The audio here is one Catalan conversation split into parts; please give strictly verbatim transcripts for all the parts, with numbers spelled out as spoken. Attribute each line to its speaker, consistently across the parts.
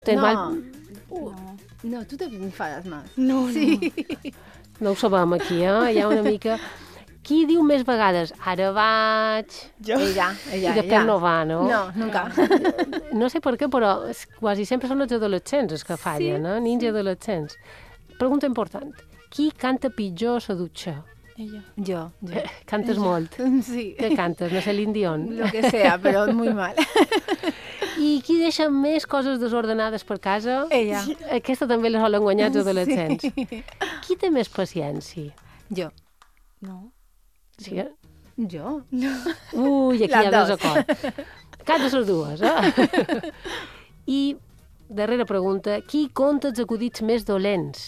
Speaker 1: No,
Speaker 2: mal...
Speaker 1: no, no, tu també m'enfades més.
Speaker 3: No,
Speaker 1: Sí.
Speaker 2: No ho sabem aquí, eh? Hi ha una mica... Qui diu més vegades, ara vaig...
Speaker 3: Jo.
Speaker 1: Ella, ella,
Speaker 2: I després
Speaker 1: ella.
Speaker 2: no va, no?
Speaker 1: No, nunca.
Speaker 2: No sé per què, però és- quasi sempre són els adolescents els que fallen, eh? Nins i adolescents. Pregunta important. Qui canta pitjor a la dutxa?
Speaker 3: Ella.
Speaker 1: Jo, jo.
Speaker 2: Cantes molt.
Speaker 1: Sí.
Speaker 2: Què cantes? No sé, l'Indion.
Speaker 1: Lo que sea, pero muy mal.
Speaker 2: I qui deixa més coses desordenades per casa?
Speaker 1: Ella.
Speaker 2: Aquesta també la solen guanyar els adolescents.
Speaker 1: Sí.
Speaker 2: Qui té més paciència?
Speaker 1: Jo.
Speaker 3: No.
Speaker 2: Sí?
Speaker 1: Jo.
Speaker 2: Ui, aquí
Speaker 1: Les
Speaker 2: hi ha
Speaker 1: dos.
Speaker 2: desacord. Cap de les dues, eh? I, darrera pregunta, qui conta els acudits més dolents?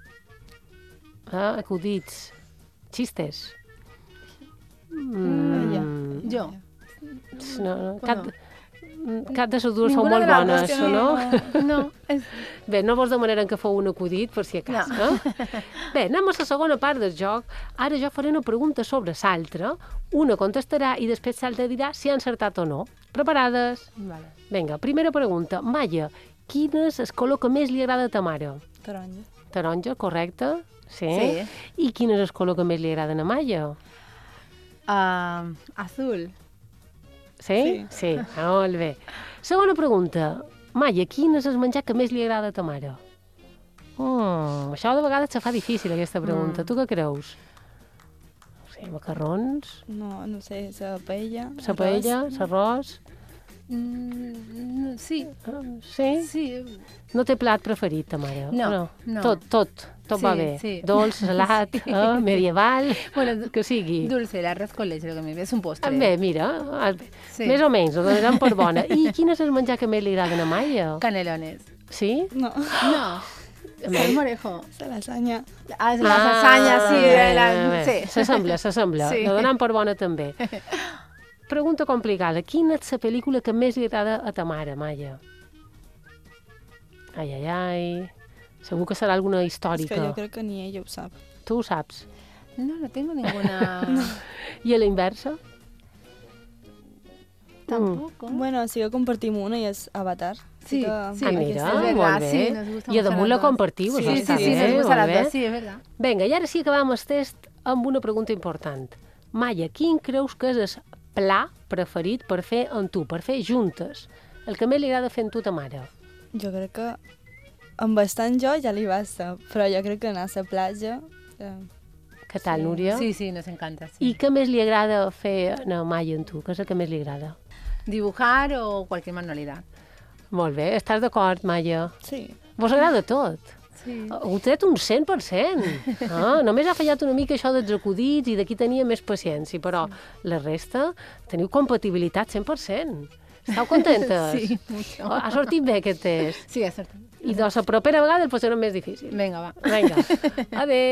Speaker 2: Ah, acudits. Xistes.
Speaker 3: Ella.
Speaker 1: Jo.
Speaker 2: No, no, cap,
Speaker 1: no.
Speaker 2: cap de les dues són
Speaker 1: Ninguna
Speaker 2: molt
Speaker 1: de les
Speaker 2: bones,
Speaker 1: dos,
Speaker 2: no?
Speaker 1: No. És...
Speaker 2: Bé, no vos demanarem que feu un acudit, per si acas, no. no? Bé, anem a la segona part del joc. Ara jo faré una pregunta sobre l'altra. Una contestarà i després l'altra dirà si ha encertat o no. Preparades?
Speaker 1: Vale.
Speaker 2: Vinga, primera pregunta. Maia, quin és el color que més li agrada a ta mare?
Speaker 3: Taronja.
Speaker 2: Taronja, correcte? Sí.
Speaker 1: Sí.
Speaker 2: I quin és el color que més li agrada a Maia?
Speaker 1: Uh, azul.
Speaker 2: Sí? Sí. Ah, molt bé. Segona pregunta. Maia, quin és el menjar que més li agrada a ta mare? Mm, això de vegades se fa difícil, aquesta pregunta. Mm. Tu què creus? Sí, macarrons,
Speaker 3: No, no sé, la paella.
Speaker 2: la paella, l'arròs...
Speaker 1: Mm, sí.
Speaker 2: Sí?
Speaker 1: Sí.
Speaker 2: No té plat preferit, ta mare?
Speaker 1: No,
Speaker 2: no.
Speaker 1: no.
Speaker 2: Tot, tot, tot
Speaker 1: Sí,
Speaker 2: va bé.
Speaker 1: sí.
Speaker 2: Dolç, salat,
Speaker 1: Sí.
Speaker 2: eh, medieval,
Speaker 1: Bueno,
Speaker 2: que sigui.
Speaker 1: dulce, el arroz con leche, lo que me ve, es un postre.
Speaker 2: També, mira, ah,
Speaker 1: Sí.
Speaker 2: més o menys, ho donarem per bona. I quin és el menjar que més li agrada a Maia?
Speaker 1: Canelones.
Speaker 2: Sí?
Speaker 3: No,
Speaker 1: No. El morejo.
Speaker 3: la lasanya.
Speaker 1: Ah, es la lasaña, sí.
Speaker 2: bé,
Speaker 1: la-
Speaker 2: bé, bé.
Speaker 1: sí.
Speaker 2: S'assembla, s'assembla.
Speaker 1: Sí.
Speaker 2: La donem per bona també. Pregunta complicada. Quina és la pel·lícula que més li agrada a ta mare, Maia? Ai, ai, ai... Segur que serà alguna
Speaker 3: És que
Speaker 2: històrica.
Speaker 3: jo crec que ni ella ho sap.
Speaker 2: Tu ho saps.
Speaker 1: No, no tengo ninguna...
Speaker 2: I a la inversa?
Speaker 1: Tampoco.
Speaker 3: Bueno, sí que compartim una i és Avatar.
Speaker 1: Sí,
Speaker 3: que
Speaker 1: sí,
Speaker 2: ah,
Speaker 1: es
Speaker 2: mira,
Speaker 1: verdad,
Speaker 2: molt bé.
Speaker 1: sí, nos gusta
Speaker 2: I a
Speaker 1: mucho
Speaker 2: damunt
Speaker 1: las
Speaker 2: la
Speaker 1: dos.
Speaker 2: compartiu,
Speaker 1: Sí,
Speaker 2: això
Speaker 1: sí,
Speaker 2: està
Speaker 1: sí, sí,
Speaker 2: bé,
Speaker 1: nos gusta
Speaker 2: molt
Speaker 1: las
Speaker 2: bé.
Speaker 1: dos, sí, es verdad.
Speaker 2: Vinga, i ara sí acabam el test amb una pregunta important. Maia, quin creus que és el pla preferit per fer amb tu, per fer juntes? El que més li agrada fer amb tu ta mare?
Speaker 3: Jo crec que amb bastant jo ja li basta, però jo crec que anar a la platja... Eh,
Speaker 2: Què tal,
Speaker 3: Sí.
Speaker 2: Núria?
Speaker 1: Sí, sí, nos encanta. Sí.
Speaker 2: I què més li agrada fer a Maia amb tu? Què és el que més li agrada?
Speaker 1: Dibujar o cualquier manualidad.
Speaker 2: Molt bé, estàs d'acord, Maia?
Speaker 3: sí.
Speaker 2: Vos agrada tot?
Speaker 1: Sí.
Speaker 2: Ho tret un cent per cent. Ah, només ha fallat una mica això dels acudits i d'aquí tenia més paciència, però la resta teniu compatibilitat cent per cent. Esteu contentes?
Speaker 1: Sí, mucho.
Speaker 2: Ha sortit bé aquest test.
Speaker 1: Sí, es cierto.
Speaker 2: I de la propera vegada el posarem més difícil.
Speaker 1: Venga, va.
Speaker 2: Vinga, adéu.